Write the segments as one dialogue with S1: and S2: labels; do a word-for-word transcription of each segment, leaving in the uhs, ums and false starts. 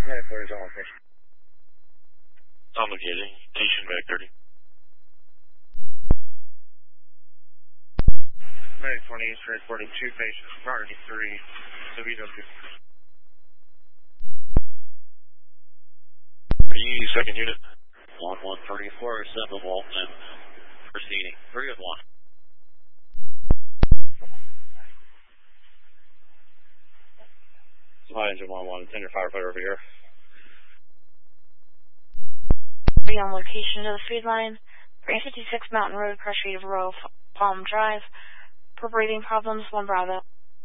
S1: Medic orders on location.
S2: On location. Station Medic thirty.
S1: Medic twenty is transporting two patients, priority three, W W.
S2: E second unit.
S3: one one thirty-four, acceptable and proceeding. three of one.
S1: Hi, engine one one, tender firefighter over here.
S4: Be on location to the food line, three fifty-six Mountain Road, crush rate of Royal Palm Drive. For breathing problems, one Bravo.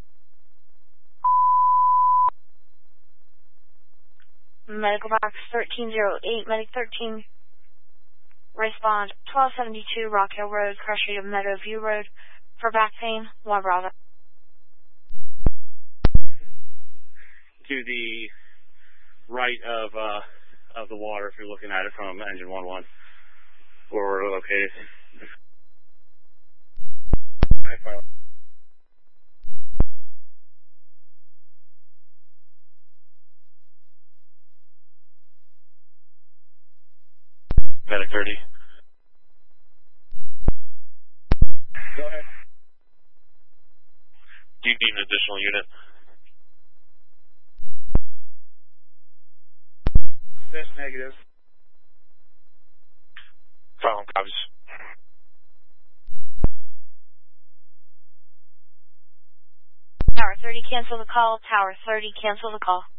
S4: Medical box thirteen oh eight, medic thirteen. Respond twelve seventy-two Rock Hill Road, crush rate of Meadow View Road. For back pain, one Bravo.
S1: To the right of uh, of the water, if you're looking at it from engine one one, where we're located.
S2: Medic thirty.
S1: Go ahead.
S2: Do you need an additional unit?
S1: That's negative.
S2: File copies.
S4: Tower thirty, cancel the call. Tower thirty, cancel the call.